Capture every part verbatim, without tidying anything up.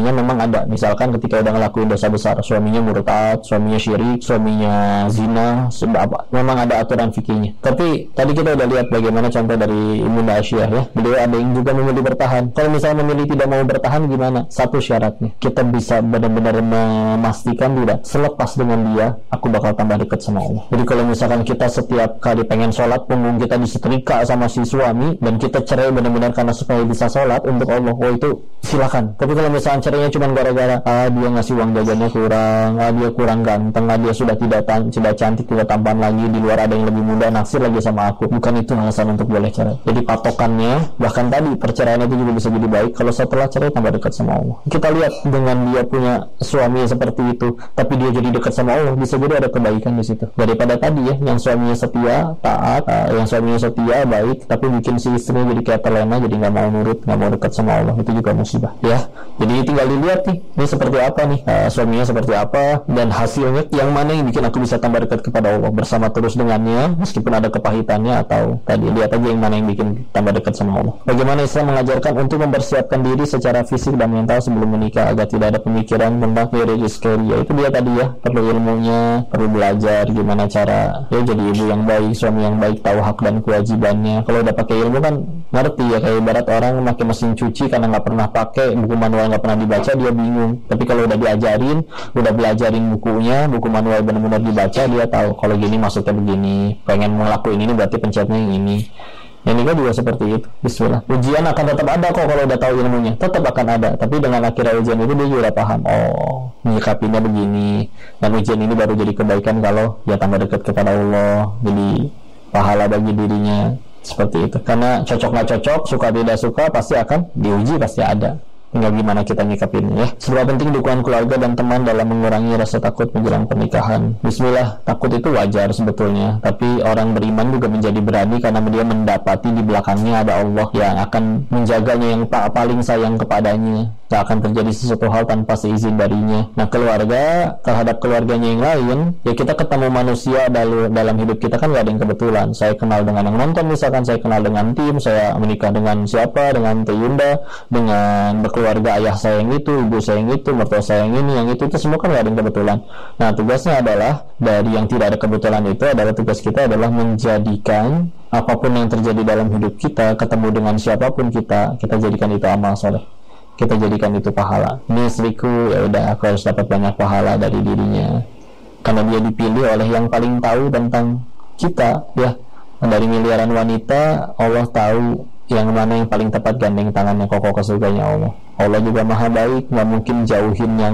memang ada, misalkan ketika udah ngelakuin dosa besar, suaminya murtad, suaminya syirik, suaminya zina, sebab memang ada aturan fikihnya. Tapi tadi kita udah lihat bagaimana contoh dari Ibunda Aisyah ya, beliau ada yang juga memilih bertahan. Kalau misalnya memilih tidak mau bertahan gimana? Satu syaratnya, kita bisa benar-benar memastikan tidak, selepas dengan dia aku bakal tambah dekat sama Allah. Jadi kalau misalkan kita setiap kali pengen sholat, punggung kita disetrika sama si suami, dan kita cerai benar-benar karena supaya bisa sholat untuk Allah, oh itu silakan. Tapi kalau misalnya cerainya cuma gara-gara ah dia ngasih uang jajannya kurang, ah dia kurang ganteng, ah dia sudah tidak tan- tidak cantik, tidak tampan lagi, di luar ada yang lebih muda, naksir lagi sama aku, bukan itu alasan untuk boleh cerai. Jadi patokannya, bahkan tadi perceraian itu juga bisa jadi baik kalau setelah cerai tambah dekat sama Allah. Kita lihat dengan dia punya suami seperti itu, tapi dia jadi dekat sama Allah, bisa jadi ada kebaikan di situ. Daripada tadi ya, yang suaminya setia, taat, uh, yang suaminya setia, baik, tapi bikin si istrinya jadi kayak terlena, jadi nggak mau nurut, nggak mau dekat sama Allah, itu juga musibah ya. Jadi tinggal dilihat nih, ini seperti apa nih, uh, suaminya seperti apa, dan hasilnya yang mana yang bikin aku bisa tambah dekat kepada Allah, bersama terus dengannya meskipun ada kepahitannya, atau tadi lihat aja yang mana yang bikin tambah dekat sama Allah. Bagaimana Islam mengajarkan untuk mempersiapkan diri secara fisik dan mental sebelum menikah agar tidak ada pemikiran tentang ya, itu dia tadi ya, perlu ilmunya, perlu belajar gimana cara ya jadi ibu yang baik, suami yang baik, tahu hak dan kewajibannya. Kalau udah pakai ilmu kan ngerti ya, kayak ibarat orang pakai mesin cuci karena nggak pernah pakai, buku manual nggak pernah dibaca, dia bingung. Tapi kalau udah diajarin, udah belajarin bukunya, buku manual benar-benar dibaca, dia tahu kalau gini maksudnya begini, pengen ngelakuin ini berarti pencetnya yang ini. Yang nikah juga seperti itu. Bismillah. Ujian akan tetap ada kok kalau udah tahu ilmunya, tetap akan ada. Tapi dengan akhirnya ujian itu dia juga paham, oh menyikapinya begini, dan ujian ini baru jadi kebaikan kalau dia tambah dekat kepada Allah, jadi pahala bagi dirinya. Seperti itu. Karena cocok nggak cocok, suka tidak suka, pasti akan diuji, pasti ada. Tinggal gimana kita nyikapin ya. Seberapa penting dukungan keluarga dan teman dalam mengurangi rasa takut menjelang pernikahan. Bismillah, takut itu wajar sebetulnya, tapi orang beriman juga menjadi berani karena dia mendapati di belakangnya ada Allah yang akan menjaganya, yang paling sayang kepadanya. Tidak akan terjadi sesuatu hal tanpa seizin darinya. Nah, keluarga terhadap keluarganya yang lain, ya kita ketemu manusia dalam, dalam hidup kita kan gak ada yang kebetulan. Saya kenal dengan yang nonton, misalkan saya kenal dengan tim, saya menikah dengan siapa, dengan Teh Yunda, dengan keluarga ayah saya yang itu, ibu saya yang itu, mertua saya yang ini, yang itu, itu semua kan gak ada yang kebetulan. Nah, tugasnya adalah dari yang tidak ada kebetulan itu adalah tugas kita adalah menjadikan apapun yang terjadi dalam hidup kita, ketemu dengan siapapun kita, kita jadikan itu amal soleh. Kita jadikan itu pahala. Ini istriku, ya udah aku harus dapat banyak pahala dari dirinya karena dia dipilih oleh yang paling tahu tentang kita ya. Dari miliaran wanita, Allah tahu yang mana yang paling tepat gandeng tangannya kokoh ke surganya Allah. Allah juga maha baik, gak mungkin jauhin yang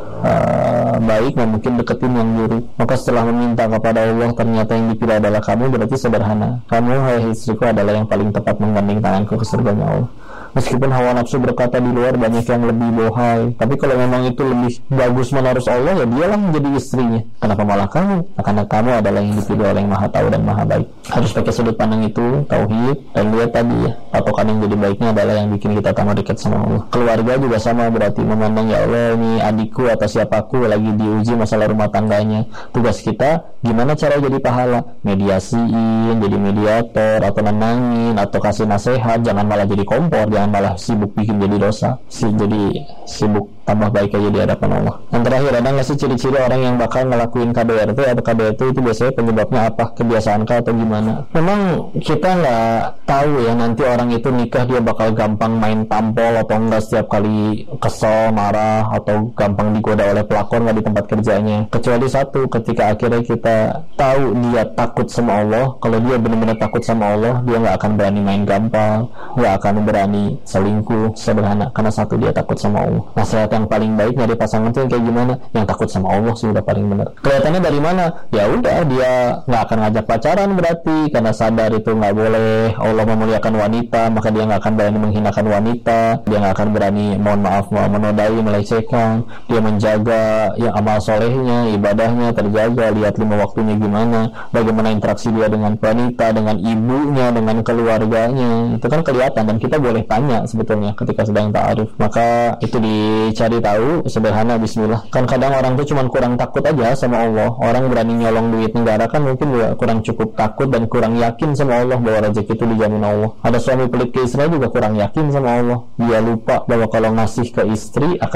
uh, baik, gak mungkin deketin yang buruk. Maka setelah meminta kepada Allah ternyata yang dipilih adalah kamu, berarti sederhana, kamu hai istriku adalah yang paling tepat menggandeng tanganku ke surganya Allah. Meskipun hawa nafsu berkata di luar banyak yang lebih bohai, tapi kalau memang itu lebih bagus menurut Allah, ya dialah menjadi istrinya. Kenapa malah kamu? Karena kamu adalah yang dipilih oleh yang maha tahu dan maha baik. Harus pakai sudut pandang itu, tauhid, dan lihat tadi ya, patokan yang jadi baiknya adalah yang bikin kita tambah dekat sama Allah. Keluarga juga sama, berarti memandang ya Allah ini adikku atau siapaku lagi diuji masalah rumah tangganya. Tugas kita gimana cara jadi pahala? Mediasiin, jadi mediator, atau nenangin, atau kasih nasihat. Jangan malah jadi kompor, jangan malah sibuk bikin jadi dosa, si jadi sibuk tambah baik aja di hadapan Allah. Yang terakhir, ada nggak sih ciri-ciri orang yang bakal ngelakuin K D R T atau K D R T itu biasanya penyebabnya apa? Kebiasaan kah atau gimana? Memang kita nggak tahu ya nanti orang itu nikah dia bakal gampang main tampol atau enggak setiap kali kesel, marah, atau gampang digoda oleh pelakor nggak di tempat kerjanya. Kecuali satu, ketika akhirnya kita tahu dia takut sama Allah. Kalau dia benar-benar takut sama Allah, dia nggak akan berani main gampang, nggak akan berani selingkuh, sederhana, karena satu, dia takut sama Allah. Nasihat yang paling baik dari pasangan itu yang kayak gimana? Yang takut sama Allah sih udah paling benar. Kelihatannya dari mana? Ya udah, dia nggak akan ngajak pacaran berarti karena sadar itu nggak boleh. Allah memuliakan wanita, maka dia nggak akan berani menghinakan wanita, dia nggak akan berani, mohon maaf, menodai, melecehkan. Dia menjaga ya amal solehnya, ibadahnya terjaga, lihat lima waktunya gimana, bagaimana interaksi dia dengan wanita, dengan ibunya, dengan keluarganya, itu kan kelihatan dan kita boleh tanya sebetulnya ketika sedang ta'aruf. Maka itu dicari tahu, sederhana, bismillah. Kan kadang orang tuh cuma kurang takut aja sama Allah. Orang berani nyolong duit negara kan mungkin juga kurang cukup takut dan kurang yakin sama Allah bahwa rezeki itu dijamin Allah. Ada suami pelit ke istri juga kurang yakin sama Allah. Dia lupa bahwa kalau ngasih ke istri akan